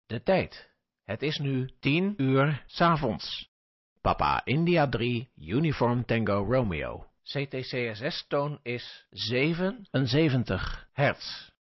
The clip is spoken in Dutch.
De tijd. Het is nu 10 uur 's avonds. Papa India 3, Uniform Tango Romeo. CTCSS-toon is 77 hertz.